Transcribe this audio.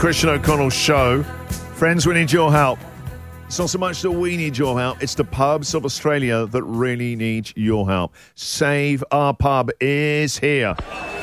Christian O'Connell Show. Friends, we need your help. It's not so much that we need your help, it's the pubs of Australia that really need your help. Save Our Pub is here.